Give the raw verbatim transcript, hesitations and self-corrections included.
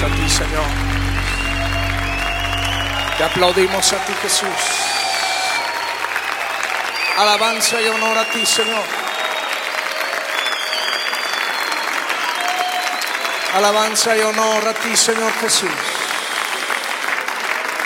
a ti, Señor. Te aplaudimos a ti, Jesús. Alabanza y honor a ti, Señor. Alabanza y honor a ti, Señor Jesús.